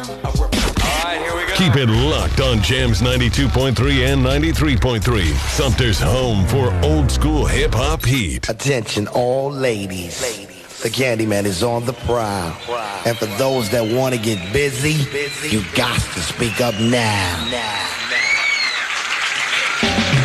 All right, here we go. Keep it locked on Jams 92.3 and 93.3. Sumter's home for old school hip hop heat. Attention all ladies. The Candyman is on the prowl. And for those that want to get busy, you got to speak up now.